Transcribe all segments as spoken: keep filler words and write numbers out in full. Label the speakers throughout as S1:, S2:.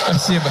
S1: Спасибо.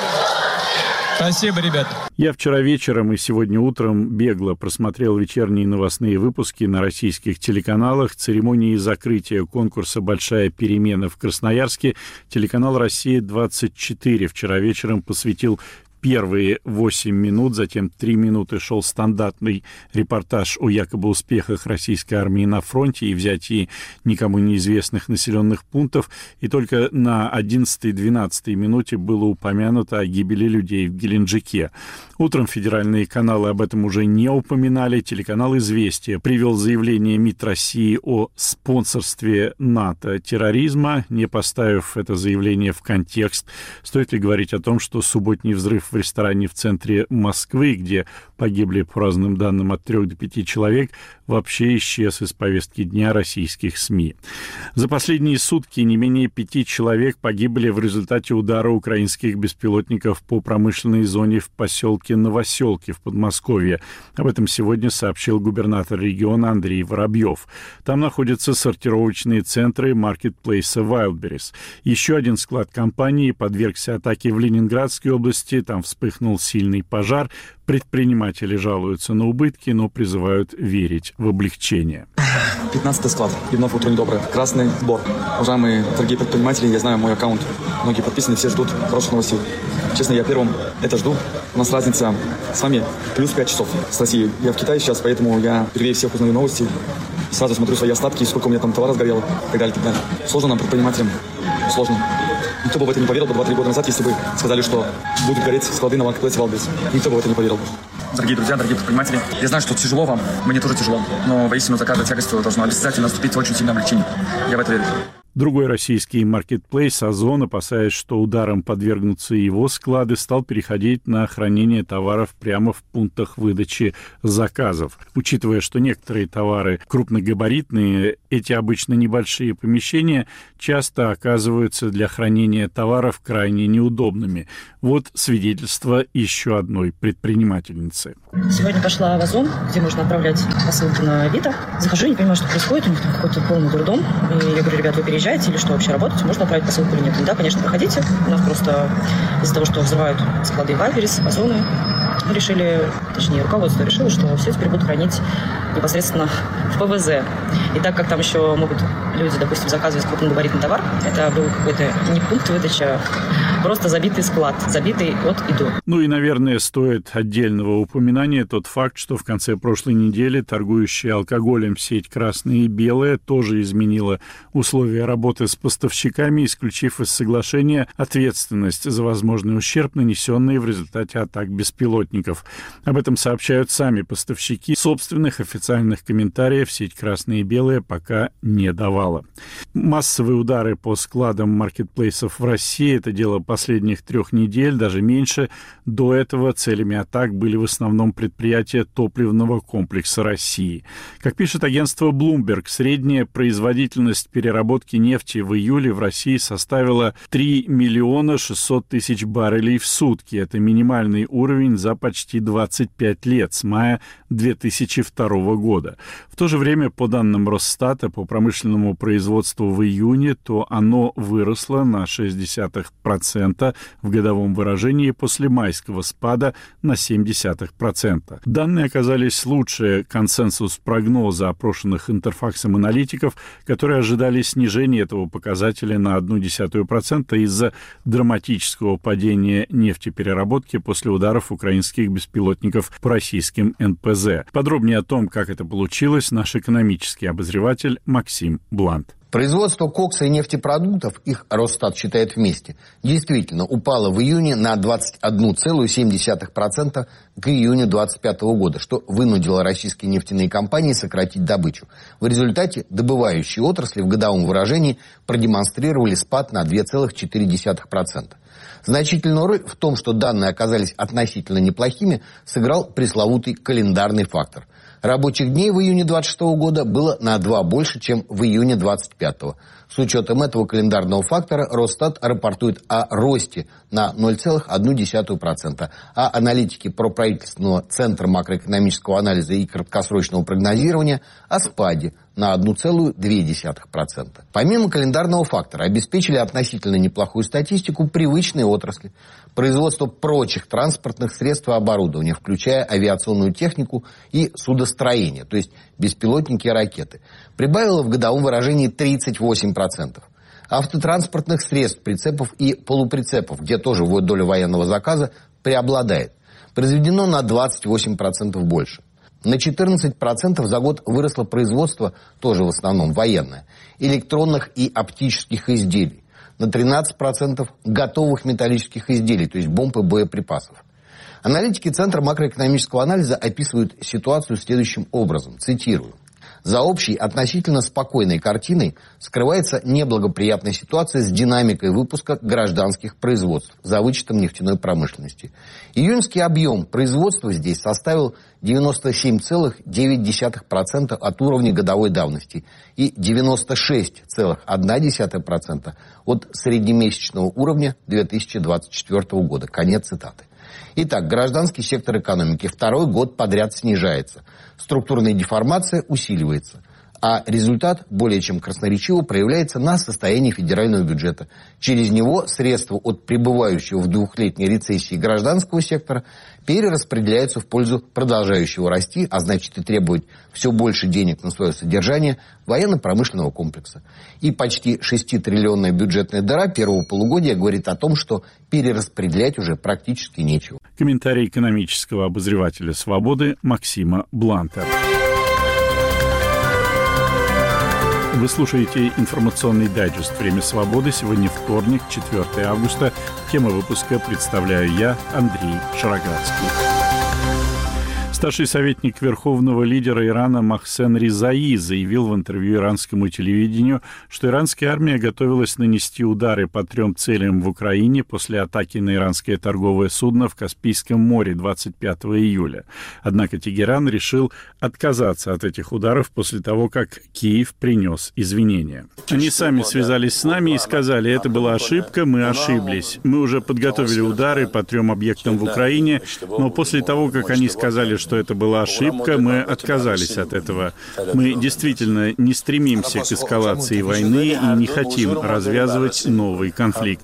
S1: Спасибо, ребята.
S2: Я вчера вечером и сегодня утром бегло просмотрел вечерние новостные выпуски на российских телеканалах. Церемонии закрытия конкурса «Большая перемена» в Красноярске телеканал «Россия-двадцать четыре» вчера вечером посвятил первые восемь минут, затем три минуты шел стандартный репортаж о якобы успехах российской армии на фронте и взятии никому неизвестных населенных пунктов, и только на одиннадцатой-двенадцатой минуте было упомянуто о гибели людей в Геленджике. Утром федеральные каналы об этом уже не упоминали. Телеканал «Известия» привел заявление МИД России о спонсорстве НАТО терроризма, не поставив это заявление в контекст. Стоит ли говорить о том, что субботний взрыв в ресторане в центре Москвы, где погибли, по разным данным, от трех до пяти человек, вообще исчез из повестки дня российских СМИ. За последние сутки не менее пяти человек погибли в результате удара украинских беспилотников по промышленной зоне в поселке Новоселки в Подмосковье. Об этом сегодня сообщил губернатор региона Андрей Воробьев. Там находятся сортировочные центры маркетплейса Wildberries. Еще один склад компании подвергся атаке в Ленинградской области. Там вспыхнул сильный пожар. Предприниматели жалуются на убытки, но призывают верить в облегчение.
S3: пятнадцатый склад. И вновь утро недоброе. Красный сбор. Уважаемые дорогие предприниматели, я знаю мой аккаунт. Многие подписаны, все ждут хороших новостей. Честно, я первым это жду. У нас разница с вами плюс пять часов с Россией. Я в Китае сейчас, поэтому я первее всех узнаю новости. Сразу смотрю свои остатки, сколько у меня там товара сгорело и так далее, и так далее. Сложно нам, предпринимателям. Сложно. Никто бы в это не поверил бы два-три года назад, если бы сказали, что будут гореть склады на маркетплейсе Wildberries. Никто бы в это не поверил. Дорогие друзья, дорогие предприниматели, я знаю, что тяжело вам, мне тоже тяжело, но воистину за каждой тягостью должно обязательно наступить очень сильное облегчение. Я в это верю.
S2: Другой российский маркетплейс «Озон», опасаясь, что ударом подвергнутся его склады, стал переходить на хранение товаров прямо в пунктах выдачи заказов. Учитывая, что некоторые товары крупногабаритные, эти обычно небольшие помещения часто оказываются для хранения товаров крайне неудобными. Вот свидетельство еще одной предпринимательницы.
S4: Сегодня пошла в «Озон», где можно отправлять посылки на Авито. Захожу, не понимаю, что происходит, у них там какой-то полный дурдом. И я говорю: ребят, вы переезжаете или что, вообще работаете, можно отправить посылку или нет? Да, конечно, проходите. У нас просто из-за того, что взрывают склады Wildberries, Озоны, мы решили, точнее, руководство решило, что все теперь будут хранить непосредственно в ПВЗ. И так как там еще могут люди, допустим, заказывать крупногабаритный товар, это был какой-то не пункт выдачи, а просто забитый склад, забитый от и до.
S2: Ну и, наверное, стоит отдельного упоминания тот факт, что в конце прошлой недели торгующая алкоголем сеть «Красное и белое» тоже изменила условия работы с поставщиками, исключив из соглашения ответственность за возможный ущерб, нанесенный в результате атак беспилотников. Об этом сообщают сами поставщики. Собственных официальных комментариев сеть «Красное и белое» пока не давала. Массовые удары по складам маркетплейсов в России – это дело последних трех недель, даже меньше. До этого целями атак были в основном предприятия топливного комплекса России. Как пишет агентство Bloomberg, средняя производительность переработки нефти в июле в России составила три миллиона шестьсот тысяч баррелей в сутки. Это минимальный уровень за почти двадцать пять лет, с мая две тысячи второго года. В то же время, по данным Росстата, по промышленному производству в июне, то оно выросло на шесть десятых процента в годовом выражении после майского спада на семь десятых процента. Данные оказались лучше консенсус прогноза, опрошенных Интерфаксом аналитиков, которые ожидали снижения этого показателя на одну десятую процента из-за драматического падения нефтепереработки после ударов украинских беспилотников по российским эн пэ зэ. Подробнее о том, как это получилось, наш экономический обозреватель Максим Блант.
S5: Производство кокса и нефтепродуктов, их Росстат считает вместе, действительно упало в июне на двадцать одна целая семь десятых процента к июню двадцать пятого года, что вынудило российские нефтяные компании сократить добычу. В результате добывающие отрасли в годовом выражении продемонстрировали спад на два целых четыре десятых процента. Значительную роль в том, что данные оказались относительно неплохими, сыграл пресловутый календарный фактор. Рабочих дней в июне двадцать шестого года было на два больше, чем в июне двадцать пятого. С учетом этого календарного фактора Росстат рапортует о росте на ноль целых одну десятую процента, а аналитики проправительственного Центра макроэкономического анализа и краткосрочного прогнозирования о спаде на одну целую две десятых процента. Помимо календарного фактора обеспечили относительно неплохую статистику привычные отрасли. Производство прочих транспортных средств и оборудования, включая авиационную технику и судостроение, то есть беспилотники и ракеты, прибавило в годовом выражении тридцать восемь процентов. Автотранспортных средств, прицепов и полуприцепов, где тоже доля военного заказа, преобладает. Произведено на двадцать восемь процентов больше. На четырнадцать процентов за год выросло производство, тоже в основном военное, электронных и оптических изделий. На тринадцать процентов готовых металлических изделий, то есть бомб и боеприпасов. Аналитики Центра макроэкономического анализа описывают ситуацию следующим образом, цитирую. За общей относительно спокойной картиной скрывается неблагоприятная ситуация с динамикой выпуска гражданских производств за вычетом нефтяной промышленности. Июньский объем производства здесь составил девяносто семь целых девять десятых процента от уровня годовой давности и девяносто шесть целых одна десятая процента от среднемесячного уровня две тысячи двадцать четвёртого года. Конец цитаты. Итак, гражданский сектор экономики второй год подряд снижается. Структурная деформация усиливается. А результат более чем красноречиво проявляется на состоянии федерального бюджета. Через него средства от пребывающего в двухлетней рецессии гражданского сектора перераспределяются в пользу продолжающего расти, а значит и требовать все больше денег на свое содержание военно-промышленного комплекса. И почти шеститриллионная бюджетная дыра первого полугодия говорит о том, что перераспределять уже практически нечего.
S2: Комментарий экономического обозревателя «Свободы» Максима Бланта. Вы слушаете информационный дайджест «Время свободы». Сегодня вторник, четвёртое августа. Тема выпуска представляю я, Андрей Шароградский. Старший советник верховного лидера Ирана Мохсен Резаи заявил в интервью иранскому телевидению, что иранская армия готовилась нанести удары по трем целям в Украине после атаки на иранское торговое судно в Каспийском море двадцать пятого июля. Однако Тегеран решил отказаться от этих ударов после того, как Киев принес извинения. Они сами связались с нами и сказали, это была ошибка, мы ошиблись. Мы уже подготовили удары по трем объектам в Украине, но после того, как они сказали, что что это была ошибка, мы отказались от этого. Мы действительно не стремимся к эскалации войны и не хотим развязывать новый конфликт.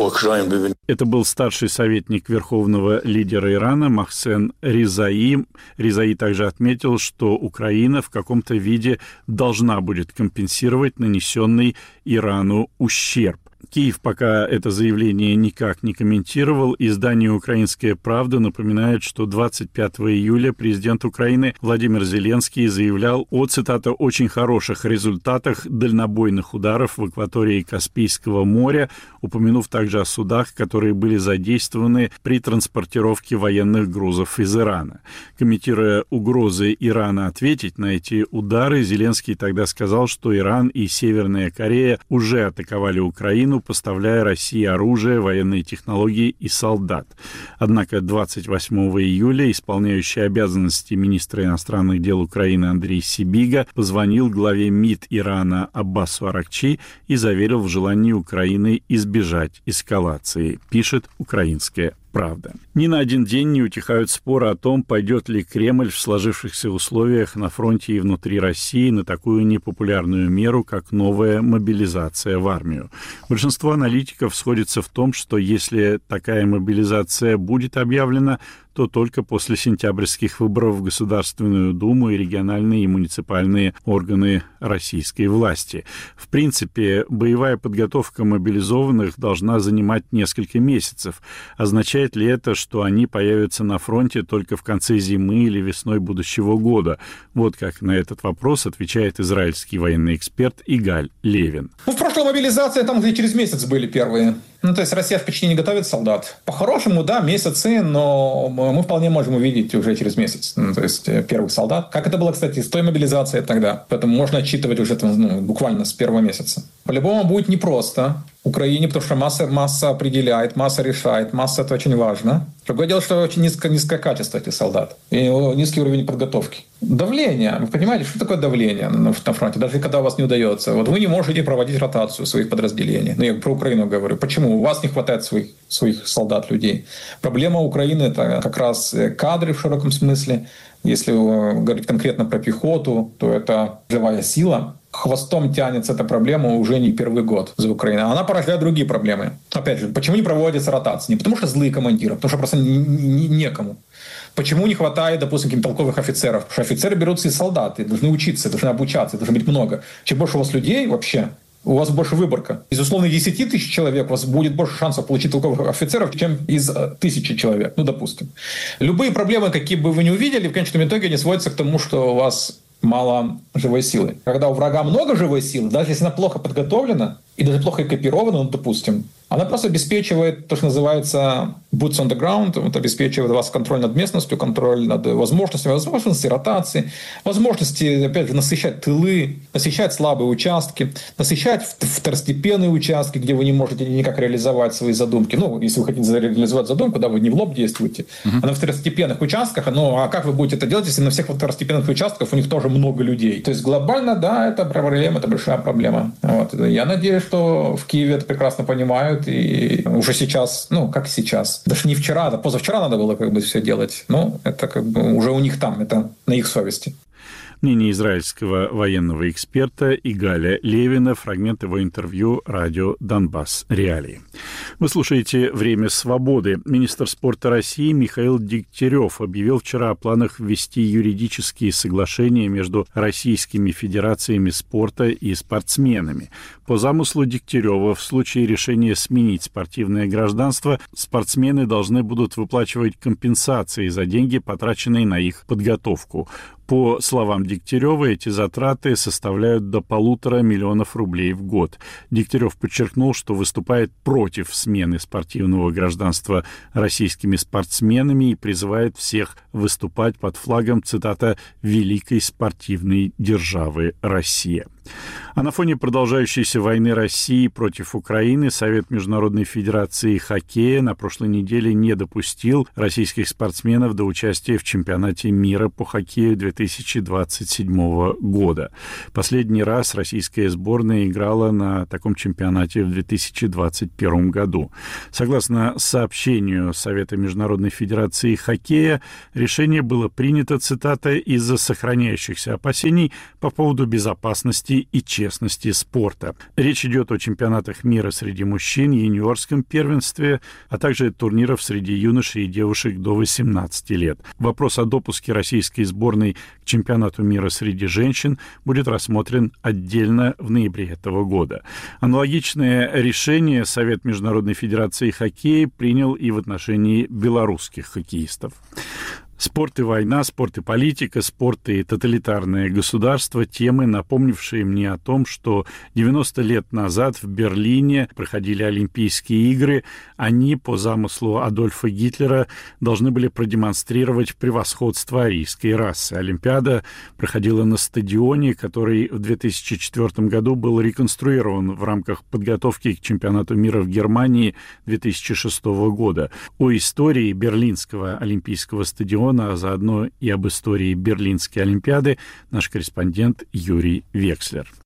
S2: Это был старший советник верховного лидера Ирана Мохсен Резаи. Резаи также отметил, что Украина в каком-то виде должна будет компенсировать нанесенный Ирану ущерб. Киев пока это заявление никак не комментировал. Издание «Украинская правда» напоминает, что двадцать пятого июля президент Украины Владимир Зеленский заявлял о, цитата, «очень хороших результатах дальнобойных ударов в акватории Каспийского моря», упомянув также о судах, которые были задействованы при транспортировке военных грузов из Ирана. Комментируя угрозы Ирана ответить на эти удары, Зеленский тогда сказал, что Иран и Северная Корея уже атаковали Украину, поставляя России оружие, военные технологии и солдат. Однако двадцать восьмого июля исполняющий обязанности министра иностранных дел Украины Андрей Сибига позвонил главе МИД Ирана Аббасу Аракчи и заверил в желании Украины избежать эскалации, пишет «Украинская правда». Ни на один день не утихают споры о том, пойдет ли Кремль в сложившихся условиях на фронте и внутри России на такую непопулярную меру, как новая мобилизация в армию. Большинство аналитиков сходится в том, что если такая мобилизация будет объявлена, то только после сентябрьских выборов в Государственную Думу и региональные и муниципальные органы российской власти. В принципе, боевая подготовка мобилизованных должна занимать несколько месяцев. Означает ли это, что они появятся на фронте только в конце зимы или весной будущего года? Вот как на этот вопрос отвечает израильский военный эксперт Игаль Левин.
S1: Ну, в прошлой мобилизации там где через месяц были первые. Ну, то есть Россия почти не готовит солдат. По-хорошему, да, месяцы, но мы вполне можем увидеть уже через месяц. Ну, то есть первых солдат. Как это было, кстати, с той мобилизацией тогда. Поэтому можно отчитывать уже там, ну, буквально с первого месяца. По-любому будет непросто. Украине, потому что масса, масса определяет, масса решает, масса — это очень важно. Другое дело, что очень низкое, низкое качество этих солдат и низкий уровень подготовки. Давление. Вы понимаете, что такое давление на фронте? Даже когда у вас не удается. Вот вы не можете проводить ротацию своих подразделений. Ну, я про Украину говорю. Почему? У вас не хватает своих, своих солдат, людей. Проблема Украины — это как раз кадры в широком смысле. Если говорить конкретно про пехоту, то это живая сила. Хвостом тянется эта проблема уже не первый год за Украиной. Она порождает другие проблемы. Опять же, почему не проводятся ротации? Не потому что злые командиры, потому что просто некому. Почему не хватает, допустим, каких-то толковых офицеров? Потому что офицеры берутся из солдат, и должны учиться, должны обучаться, должно быть много. Чем больше у вас людей вообще, у вас больше выборка. Из условно десяти тысяч человек у вас будет больше шансов получить толковых офицеров, чем из тысячи человек, ну, допустим. Любые проблемы, какие бы вы ни увидели, в конечном итоге они сводятся к тому, что у вас мало живой силы. Когда у врага много живой силы, даже если она плохо подготовлена и даже плохо экипирована, ну, допустим, она просто обеспечивает то, что называется boots on the ground, вот, обеспечивает у вас контроль над местностью, контроль над возможностями, возможности ротации, возможности, опять же, насыщать тылы, насыщать слабые участки, насыщать второстепенные участки, где вы не можете никак реализовать свои задумки. Ну, если вы хотите реализовать задумку, да, вы не в лоб действуете, uh-huh. а на второстепенных участках. Ну, а как вы будете это делать, если на всех второстепенных участках у них тоже много людей? То есть глобально, да, это проблема, это большая проблема. Вот. Я надеюсь, что в Киеве это прекрасно понимают. И уже сейчас, ну, как сейчас, даже не вчера, да позавчера надо было как бы все делать. Но это как бы уже у них там, это на их совести.
S2: Мнение израильского военного эксперта Игаля Левина, фрагмент его интервью радио «Донбасс. Реалии». Вы слушаете «Время свободы». Министр спорта России Михаил Дегтярев объявил вчера о планах ввести юридические соглашения между российскими федерациями спорта и спортсменами. По замыслу Дегтярева, в случае решения сменить спортивное гражданство, спортсмены должны будут выплачивать компенсации за деньги, потраченные на их подготовку. По словам Дегтярева, эти затраты составляют до полутора миллионов рублей в год. Дегтярев подчеркнул, что выступает против смены спортивного гражданства российскими спортсменами и призывает всех выступать под флагом, цитата, «великой спортивной державы Россия». А на фоне продолжающейся войны России против Украины Совет Международной Федерации Хоккея на прошлой неделе не допустил российских спортсменов до участия в чемпионате мира по хоккею две тысячи двадцать седьмого года. Последний раз российская сборная играла на таком чемпионате в две тысячи двадцать первом году. Согласно сообщению Совета Международной Федерации Хоккея, решение было принято, цитата, «из-за сохраняющихся опасений по поводу безопасности и честности спорта». Речь идет о чемпионатах мира среди мужчин, юниорском первенстве, а также турниров среди юношей и девушек до восемнадцати лет. Вопрос о допуске российской сборной к чемпионату мира среди женщин будет рассмотрен отдельно в ноябре этого года. Аналогичное решение Совет Международной Федерации Хоккея принял и в отношении белорусских хоккеистов. Спорт и война, спорт и политика, спорт и тоталитарное государство – темы, напомнившие мне о том, что девяносто лет назад в Берлине проходили Олимпийские игры. Они, по замыслу Адольфа Гитлера, должны были продемонстрировать превосходство арийской расы. Олимпиада проходила на стадионе, который в две тысячи четвёртом году был реконструирован в рамках подготовки к чемпионату мира в Германии две тысячи шестого года. О истории Берлинского Олимпийского стадиона, а заодно и об истории Берлинской Олимпиады наш корреспондент Юрий Векслер.